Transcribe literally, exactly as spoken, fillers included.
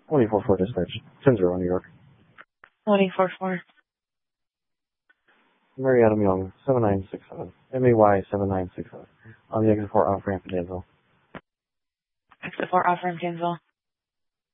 twenty-four four dispatch. ten zero, New York. twenty-four four. Mary Adam Young, seven nine six seven. M A Y seven nine six seven. On the exit four off ramp in Danville. Exit four off ramp, Danville.